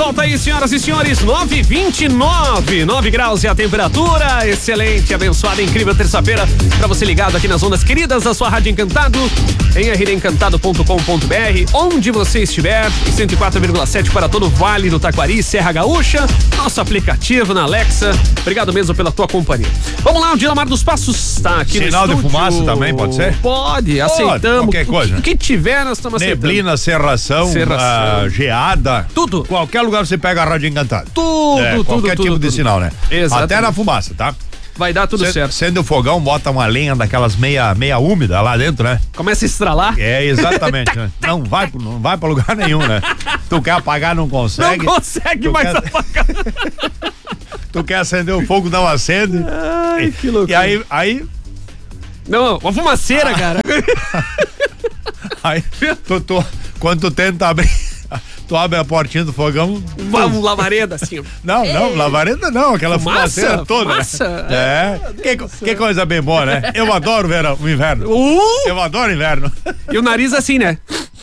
volta aí, senhoras e senhores, 9h29, 9 graus e a temperatura, excelente, abençoada, incrível terça-feira pra você ligado aqui nas ondas queridas da sua Rádio Encantado, em rdencantado.com.br, onde você estiver, em 104,7 para todo o Vale do Taquari, Serra Gaúcha, nosso aplicativo na Alexa, obrigado mesmo pela tua companhia. Vamos lá, o Dilamar dos Passos tá aqui Sinal no estúdio. De fumaça também, pode ser? Pode, aceitamos. Qualquer coisa. O que tiver, nós estamos aceitando. Neblina, serração, geada. Tudo. Qualquer lugar você pega a Rádio Encantado. Tudo, qualquer tipo de sinal, né? Exatamente. Até na fumaça, tá? Vai dar tudo certo. Sendo o fogão, bota uma lenha daquelas meia úmida lá dentro, né? Começa a estralar. É, exatamente. Né? Não vai pra lugar nenhum, né? Tu quer apagar, não consegue. Não consegue mais apagar. Tu quer acender o fogo, não acende. Ai, que loucura. E aí... Não, uma fumaceira, cara. Aí, quando tu tenta abrir, tu abre a portinha do fogão. Vamos, lavareda, assim. Não, lavareda não, aquela fumaceira toda. Fumaça. Né? Que coisa bem boa, né? Eu adoro o inverno. Eu adoro inverno. E o nariz assim, né?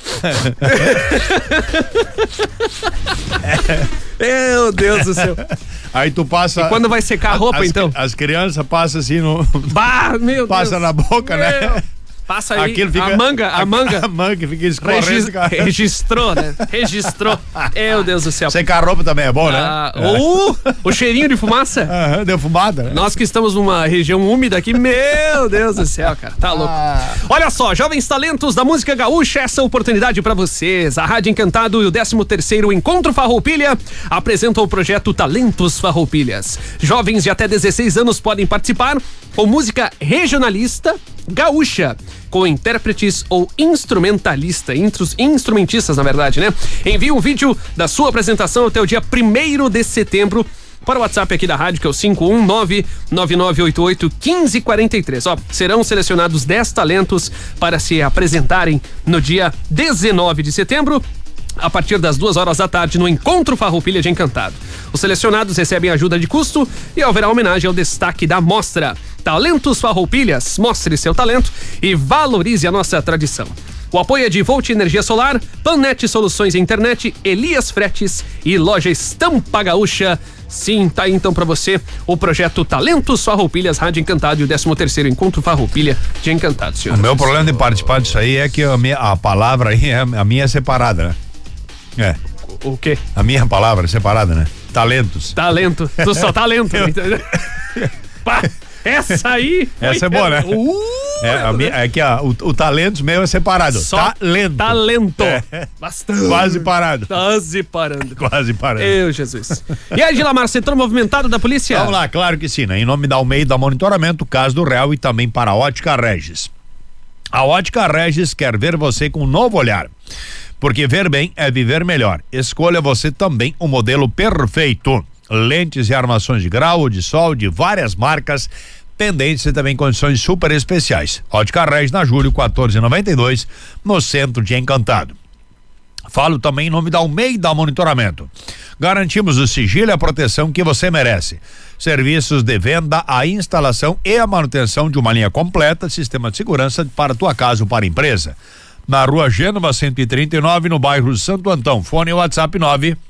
Meu Deus do céu. Aí tu passa. E quando vai secar a roupa, então? As crianças passam assim no. Bah, meu Deus. Passa na boca, né? Passa aí. Aquilo fica, a manga. A manga fica escorrendo. Registrou, né? Registrou. Meu Deus do céu. Secar a roupa também é bom, né? O cheirinho de fumaça. Defumada. Né? Nós que estamos numa região úmida aqui, meu Deus do céu, cara. Tá louco. Olha só, jovens talentos da música gaúcha, essa oportunidade pra vocês. A Rádio Encantado e o 13º Encontro Farroupilha apresentam o projeto Talentos Farroupilhas. Jovens de até 16 anos podem participar com música regionalista gaúcha, com intérpretes ou instrumentistas, na verdade, né? Envie um vídeo da sua apresentação até o dia 1º de setembro para o WhatsApp aqui da rádio, que é o 519-9988-1543. Ó, serão selecionados 10 talentos para se apresentarem no dia 19 de setembro, a partir das 2 horas da tarde, no Encontro Farroupilha de Encantado. Os selecionados recebem ajuda de custo e haverá homenagem ao destaque da mostra. Talentos Farroupilhas, mostre seu talento e valorize a nossa tradição. O apoio é de Volt Energia Solar, Panet Soluções Internet, Elias Fretes e Loja Estampa Gaúcha. Sim, tá aí então pra você o projeto Talentos Farroupilhas, Rádio Encantado e o 13º Encontro Farroupilha de Encantado, senhor. O meu problema de participar disso aí é que a palavra aí, a minha é separada, né? O quê? A minha palavra é separada, né? Talentos. Talento. Tu só talento. Pá, essa aí. Essa é boa, né? O talentos meu é separado. Só talento. Bastante. Quase parado. Quase parando. Eu, Jesus. E aí, Dilamar, setor movimentado da polícia? Vamos lá, claro que sim, né? Em nome da Almeida Monitoramento, Caso do Real e também para a Ótica Regis. A Ótica Regis quer ver você com um novo olhar. Porque ver bem é viver melhor. Escolha você também o modelo perfeito. Lentes e armações de grau, de sol, de várias marcas, pendentes e também condições super especiais. Ótica Regis na Júlio 1492, no centro de Encantado. Falo também em nome da Almeida Monitoramento. Garantimos o sigilo e a proteção que você merece. Serviços de venda, a instalação e a manutenção de uma linha completa de sistema de segurança para tua casa ou para a empresa. Na Rua Gênova 139, no bairro Santo Antão. Fone WhatsApp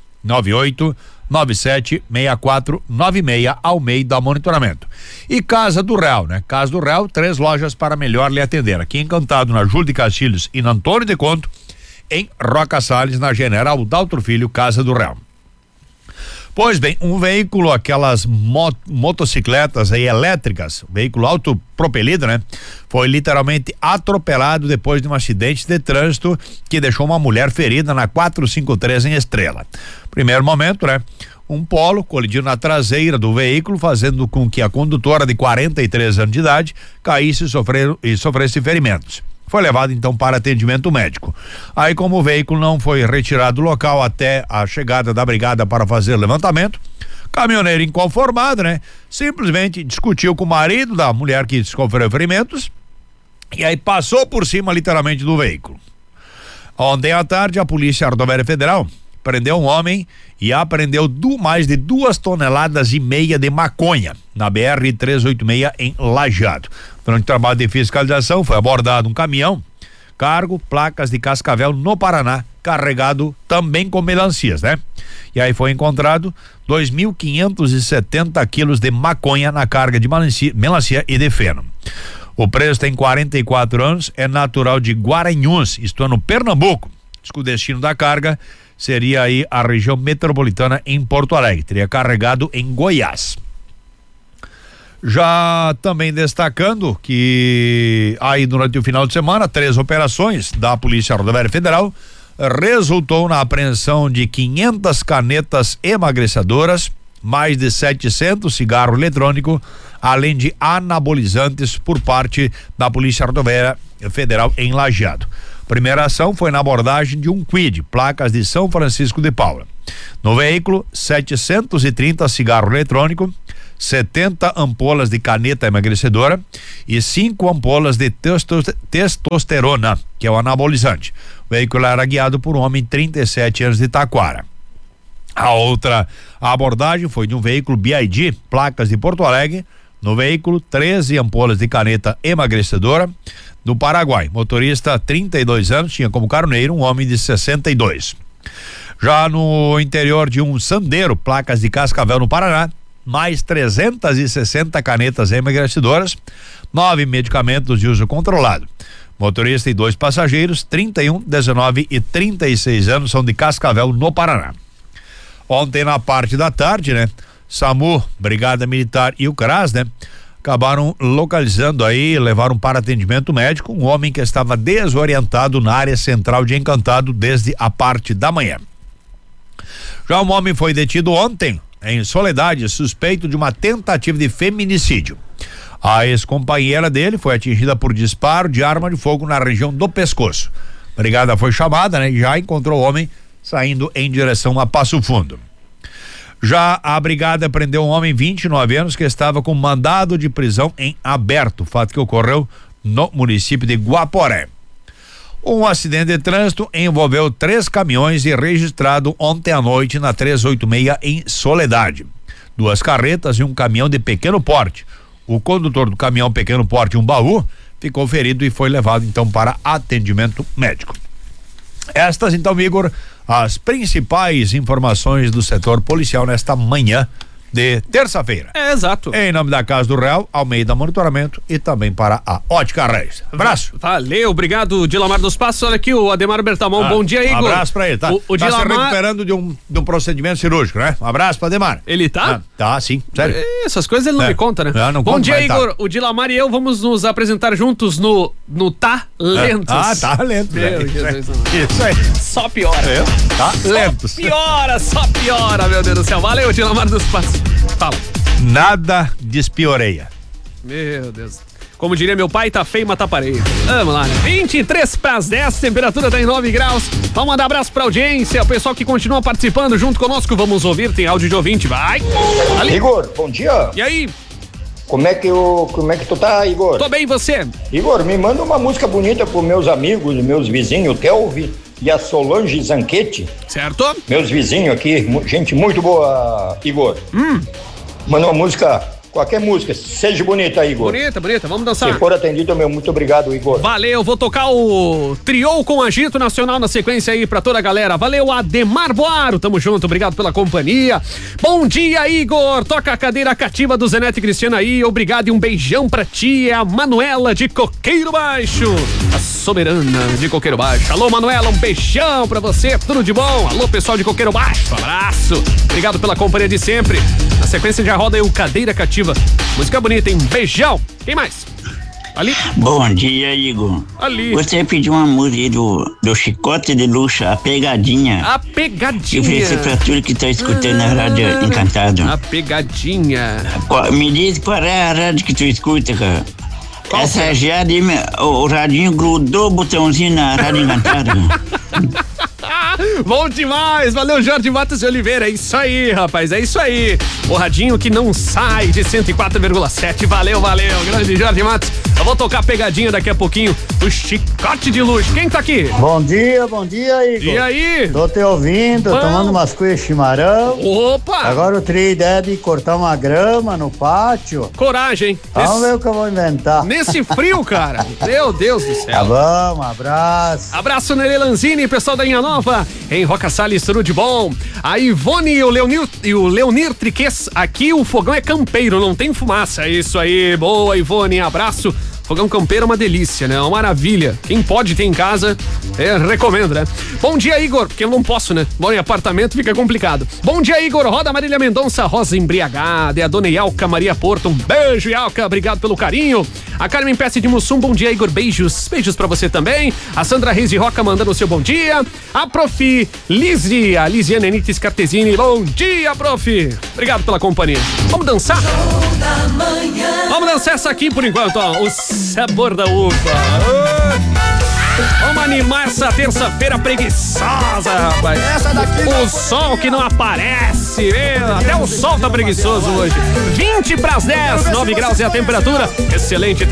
998-97-6496, Almeida Monitoramento. E Casa do Real, né? Casa do Real, 3 lojas para melhor lhe atender. Aqui em Encantado, na Júlio de Castilhos e na Antônio de Conto, em Roca Salles, na General Daltro Filho, Casa do Real. Pois bem, um veículo, aquelas motocicletas aí elétricas, veículo autopropelido, né? Foi literalmente atropelado depois de um acidente de trânsito que deixou uma mulher ferida na 453 em Estrela. Primeiro momento, né? Um Polo colidiu na traseira do veículo, fazendo com que a condutora de 43 anos de idade caísse e sofresse ferimentos. Foi levado então para atendimento médico. Aí, como o veículo não foi retirado do local até a chegada da brigada para fazer o levantamento, caminhoneiro inconformado, né? Simplesmente discutiu com o marido da mulher que sofreu ferimentos e aí passou por cima literalmente do veículo. Ontem à tarde, a Polícia Rodoviária Federal prendeu um homem e apreendeu mais de 2,5 toneladas de maconha na BR-386 em Lajeado. Durante o trabalho de fiscalização, foi abordado um caminhão cargo, placas de Cascavel, no Paraná, carregado também com melancias, né? E aí foi encontrado 2.570 quilos de maconha na carga de melancia e de feno. O preso tem 44 anos, é natural de Guaranhuns, isto é no Pernambuco. Diz que o destino da carga seria aí a região metropolitana em Porto Alegre, teria carregado em Goiás. Já também destacando que aí durante o final de semana, 3 operações da Polícia Rodoviária Federal resultou na apreensão de 500 canetas emagrecedoras, mais de 700 cigarro eletrônico, além de anabolizantes por parte da Polícia Rodoviária Federal em Lajeado. Primeira ação foi na abordagem de um Kwid, placas de São Francisco de Paula. No veículo, 730 cigarro eletrônico, 70 ampolas de caneta emagrecedora e 5 ampolas de testosterona, que é o anabolizante. O veículo era guiado por um homem de 37 anos de Taquara. A outra abordagem foi de um veículo BID, placas de Porto Alegre. No veículo, 13 ampolas de caneta emagrecedora do Paraguai. Motorista, 32 anos, tinha como caroneiro um homem de 62. Já no interior de um Sandero, placas de Cascavel, no Paraná, mais 360 canetas emagrecedoras, 9 medicamentos de uso controlado. Motorista e 2 passageiros, 31, 19 e 36 anos, são de Cascavel, no Paraná. Ontem, na parte da tarde, né? SAMU, Brigada Militar e o CRAS, né? Acabaram localizando aí, levaram para atendimento médico um homem que estava desorientado na área central de Encantado desde a parte da manhã. Já um homem foi detido ontem em Soledade, suspeito de uma tentativa de feminicídio. A ex-companheira dele foi atingida por disparo de arma de fogo na região do pescoço. A brigada foi chamada, né? E já encontrou o homem saindo em direção a Passo Fundo. Já a brigada prendeu um homem, 29 anos, que estava com mandado de prisão em aberto, fato que ocorreu no município de Guaporé. Um acidente de trânsito envolveu 3 caminhões e registrado ontem à noite na 386 em Soledade. 2 carretas e um caminhão de pequeno porte. O condutor do caminhão pequeno porte, um baú, ficou ferido e foi levado então para atendimento médico. Estas então, Igor, as principais informações do setor policial nesta manhã de terça-feira. É, exato. Em nome da Casa do Real, Almeida Monitoramento e também para a Ótica Reis. Abraço. Valeu, obrigado, Dilamar dos Passos. Olha aqui o Ademar Bertamão, bom dia, Igor. Um abraço pra ele, tá? O tá Dilamar... se recuperando de um procedimento cirúrgico, né? Um abraço pra Ademar. Ele tá? Tá, sim, sério. Essas coisas ele não me conta, né? Não bom conta, dia, Igor. Tá. O Dilamar e eu vamos nos apresentar juntos no Talentos. Talentos. Isso aí. Só piora. Talentos. Só piora, meu Deus do céu. Valeu, Dilamar dos Passos. Fala. Nada despioreia. Meu Deus. Como diria meu pai, tá feio, mas tá parede. Vamos lá, né? 23 para as 10, temperatura tá em 9 graus. Vamos mandar abraço pra audiência, o pessoal que continua participando junto conosco. Vamos ouvir, tem áudio de ouvinte, vai. Ali. Igor, bom dia. E aí? Como é que tu tá, Igor? Tô bem, e você? Igor, me manda uma música bonita pros meus amigos, meus vizinhos, o Kelvin e a Solange Zanquete. Certo? Meus vizinhos aqui, gente muito boa, Igor. Manda uma música, qualquer música, seja bonita, Igor. Bonita, vamos dançar. Se for atendido, meu muito obrigado, Igor. Valeu, vou tocar o Triou com Agito Nacional na sequência aí pra toda a galera. Valeu, Ademar Boaro, tamo junto, obrigado pela companhia. Bom dia, Igor, toca a cadeira cativa do Zenete Cristiano aí, obrigado e um beijão pra ti, é a Manuela de Coqueiro Baixo, a soberana de Coqueiro Baixo. Alô, Manuela, um beijão pra você, tudo de bom. Alô, pessoal de Coqueiro Baixo, abraço, obrigado pela companhia de sempre. Na sequência já roda aí o Cadeira Cativa, música bonita, hein? Beijão. Quem mais? Ali. Bom dia, Igor. Ali. Você pediu uma música do Chicote de Luxa, A Pegadinha. A Pegadinha. Eu ofereci pra tudo que tá escutando na Rádio Encantado. A Pegadinha. Me diz qual é a rádio que tu escuta, cara. Qual essa rádio, o radinho grudou o botãozinho na Rádio Encantado. Bom demais, valeu Jorge Matos de Oliveira, é isso aí, rapaz, é isso aí. O radinho que não sai de 104,7, valeu, grande Jorge Matos. Eu vou tocar a pegadinha daqui a pouquinho, o Chicote de Luxo. Quem tá aqui? Bom dia, Igor. E aí? Tô te ouvindo, tomando umas cuias de chimarrão. Opa! Agora eu tirei ideia de cortar uma grama no pátio. Coragem, hein? Vamos ver o que eu vou inventar. Nesse frio, cara. Meu Deus do Tá céu. bom, abraço. Abraço, Nelê Lanzini, pessoal da Inha Nova, em Roca Salles, tudo de bom. A Ivone e o Leonir Triques, aqui o fogão é campeiro, não tem fumaça. É isso aí, boa, Ivone, abraço. Fogão campeiro é uma delícia, né? Uma maravilha. Quem pode ter em casa, recomendo, né? Bom dia, Igor, porque eu não posso, né? Bom, em apartamento fica complicado. Bom dia, Igor. Roda Marília Mendonça, Rosa Embriagada. É a dona Ialca Maria Porto. Um beijo, Ialca. Obrigado pelo carinho. A Carmen Pesce de Mussum, bom dia, Igor. Beijos. Beijos pra você também. A Sandra Reis de Roca mandando o seu bom dia. A prof. Lizzie, a Lisiane Anites Cartesini. Bom dia, prof. Obrigado pela companhia. Vamos dançar? Vamos dançar essa aqui por enquanto, ó. O sabor da uva. Vamos animar essa terça-feira preguiçosa, rapaz. Essa daqui o sol que não aparece, meu. Até o sol tá preguiçoso hoje. 20 para as 10, 9 graus é a temperatura. Excelente